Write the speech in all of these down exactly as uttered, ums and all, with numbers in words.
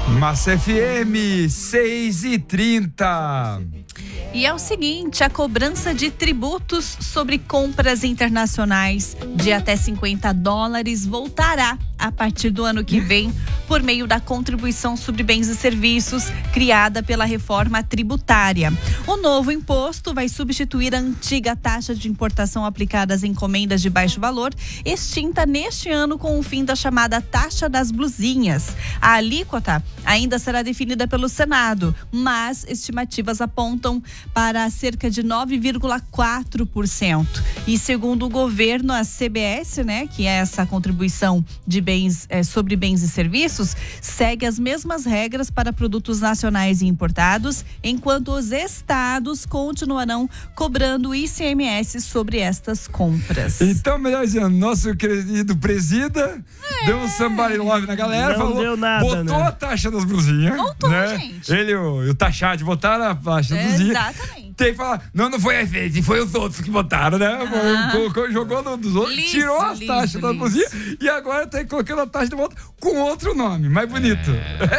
Massa F M, seis e trinta. E é o seguinte, a cobrança de tributos sobre compras internacionais de até cinquenta dólares voltará a partir do ano que vem por meio da contribuição sobre bens e serviços criada pela reforma tributária. O novo imposto vai substituir a antiga taxa de importação aplicada às encomendas de baixo valor, extinta neste ano com o fim da chamada taxa das blusinhas. A alíquota ainda será definida pelo Senado, mas estimativas apontam para cerca de nove vírgula quatro por cento. E segundo o governo, a C B S, né, que é essa contribuição de bens, é, sobre bens e serviços, segue as mesmas regras para produtos nacionais e importados, enquanto os estados continuarão cobrando I C M S sobre estas compras. Então, melhor dizendo, nosso querido presida é. deu um somebody love na galera, Não falou, deu nada, botou né? a taxa das blusinhas. Voltou, né? gente. Ele e o, o Taxade botaram a taxa das blusinhas. Exatamente. Tem que falar, não, não foi a gente, foi os outros que botaram, né? Ah. Colocou, jogou no, dos outros, Liso, tirou as liso, taxas das liso. blusinhas e agora tá colocando a taxa de volta com outro nome, mais bonito.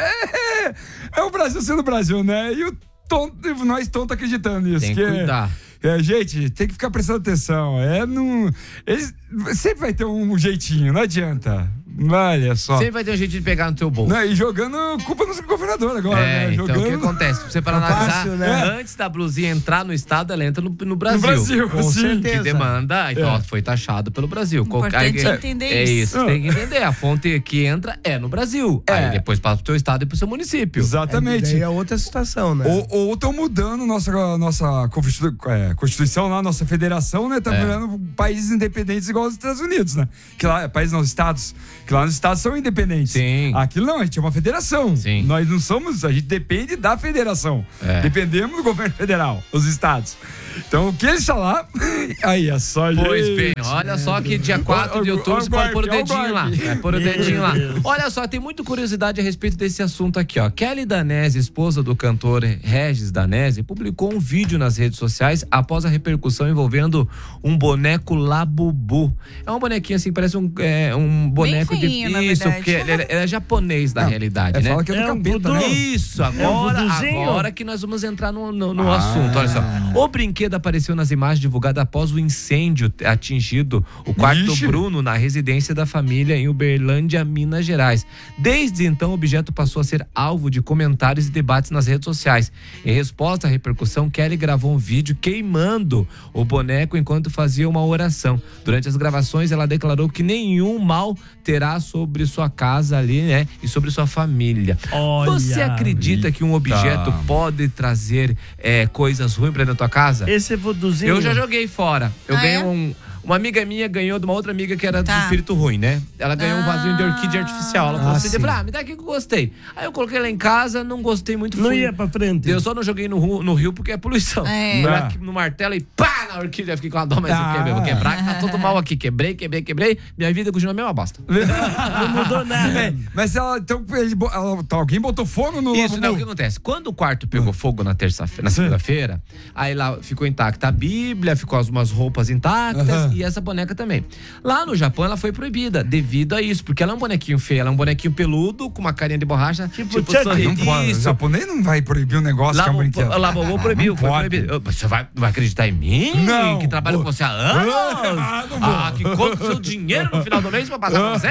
É, é o Brasil sendo o Brasil, né? E o tonto, nós tontos acreditando nisso. Tem que que cuidar. É, é, gente, tem que ficar prestando atenção. É, não, eles, sempre vai ter um jeitinho, não adianta. Olha só. Sempre vai ter um jeito de pegar no teu bolso. Não, e jogando culpa no governador agora, É, né? então Jogando... o que acontece? Pra você para Tá analisar, fácil, né? antes da blusinha entrar no estado, ela entra no, no Brasil. No Brasil, Com sim. certeza. Que demanda, então É. ó, foi taxado pelo Brasil. Importante Aí, entender é isso. isso, tem que entender. A fonte que entra é no Brasil. É. Aí depois passa pro teu estado e pro seu município. Exatamente. Daí é outra situação, né? Ou estão mudando nossa, nossa Constitu- é, Constituição lá, nossa federação, né? Tá É. virando países independentes igual aos Estados Unidos, né? Que lá, países não, estados. Que lá nos estados são independentes. Sim. Aqui não, a gente é uma federação. Sim. Nós não somos, a gente depende da federação. É. Dependemos do governo federal, os estados. Então, o que eles falar, aí é só, gente. Pois bem, olha só que dia quatro de Ó, ó, outubro ó, você pode pôr o ó, ó, dedinho lá. Gork. Vai pôr o Meu dedinho lá. Deus. Olha só, tem muita curiosidade a respeito desse assunto aqui, ó. Kelly Danese, esposa do cantor Regis Danese, publicou um vídeo nas redes sociais após a repercussão envolvendo um boneco Labubu. É um bonequinho assim, parece um, é, um boneco feinho, na de... Isso, verdade. porque ele, ele é japonês da Não, realidade, É, né? fala que é do É um capeta, voodoo. né? Isso, agora, voodoozinho. agora que nós vamos entrar no, no, no Ah. assunto. Olha só. O brinquedo apareceu nas imagens divulgadas após o incêndio ter atingido o quarto Ixi. do Bruno na residência da família em Uberlândia, Minas Gerais. Desde então, o objeto passou a ser alvo de comentários e debates nas redes sociais. Em resposta à repercussão, Kelly gravou um vídeo queimando o boneco enquanto fazia uma oração. Durante as gravações, ela declarou que nenhum mal terá sobre sua casa ali, né? E sobre sua família. Olha. Você acredita que um objeto pode trazer é, coisas ruins pra dentro da tua casa? Esse voodoozinho. Eu já joguei fora. Eu Ah, ganhei é? um... Uma amiga minha ganhou de uma outra amiga que era Tá. de espírito ruim, né? Ela ganhou um vasinho de orquídea artificial. Ela falou Ah, assim, sim. eu falei, ah, me dá aqui que eu gostei. Aí eu coloquei lá em casa, não gostei muito. Não fui- ia pra frente. Eu só não joguei no, ru- no rio porque é poluição. É. Fui Ah. aqui no martelo e pá, na orquídea. Fiquei com a dó, mas Ah. eu quebrei, vou quebrar, que tá tudo mal aqui. Quebrei, quebrei, quebrei. Minha vida continua a mesma bosta. Não mudou nada. É, mas ela, então, ele, bo- ela- tá, alguém botou fogo no Isso, não, o que Labubu? acontece? Quando o quarto pegou fogo na terça-feira, na segunda-feira, aí lá ficou intacta a Bíblia, ficou umas roupas intactas Aham. e essa boneca também. Lá no Japão ela foi proibida devido a isso, porque ela é um bonequinho feio, ela é um bonequinho peludo com uma carinha de borracha, Tipo tipo, Chucky. sorri- Não pode. O Isso. japonês não vai proibir um negócio que é um brinquedo. Lá vovô proibiu, não foi pode. proibido. Eu- Você vai, vai acreditar em mim? Não. Que trabalha Vou. com você há anos? Ah, não vou. Ah, que conta o seu dinheiro no final do mês pra passar pra você?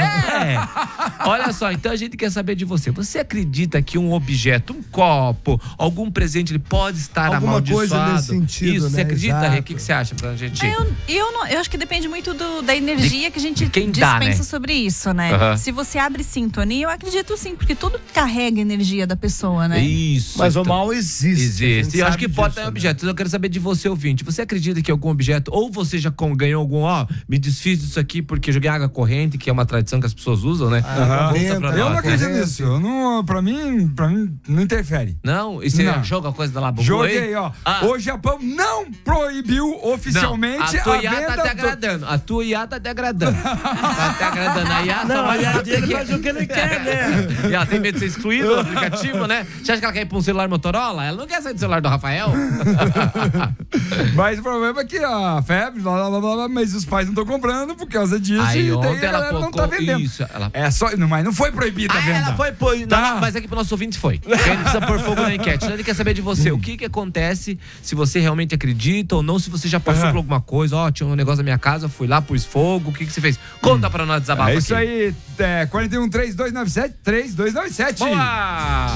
Olha só, então a gente quer saber de você. Você acredita que um objeto, um copo, algum presente, ele pode estar Alguma amaldiçoado? coisa nesse sentido, Isso, né? você acredita, Exato. Rê? O que, que você acha pra gente? Eu, eu, não, eu acho que depende muito do, da energia que a gente de quem dá, dispensa né? sobre isso, né? Aham. Se você abre sintonia, eu acredito sim, porque tudo carrega a energia da pessoa, né? Isso. Mas o então. mal existe. a gente Existe. E eu acho sabe que pode disso, ter né? objetos. Eu quero saber de você, ouvinte. Você acredita que algum objeto, ou você já com- ganhou algum, ó, me desfiz disso aqui porque joguei água corrente, que é uma tradição que as pessoas usam, né? Ah, Conta benta, pra Eu nós. não acredito corrente. nisso. Eu não, pra, mim, pra mim, não interfere. Não? E você Não. joga a coisa da Labubu Joguei, aí? ó. Ah. O Japão não proibiu oficialmente Não, a a, Toyota venda até agradando. A tua I A tá te agradando. Tá te agradando. A I A só Não, vai aí fazer a dele que- faz o que ele quer, né? E ela tem medo de ser excluída do aplicativo, né? Você acha que ela quer ir pra um celular Motorola? Ela não quer sair do celular do Rafael. Mas o problema é que a febre, blá, blá, blá, blá, blá, mas os pais não estão comprando por causa disso. Aí e ontem daí a ela galera não tá colocou vendendo. isso, ela- É só, não, mas não foi proibida a Ah, venda. ela foi, foi. Tá. Não, não, mas aqui pro nosso ouvinte foi. Porque ele precisa pôr fogo na enquete. Então ele quer saber de você. O que que acontece, se você realmente acredita ou não, se você já passou Aham. por alguma coisa. Ó, tinha um negócio na minha casa, fui lá, pus fogo. O que que você fez? Conta pra nós, desabafa É isso aqui. aí, é quatro um três dois nove sete três dois nove sete. Boa!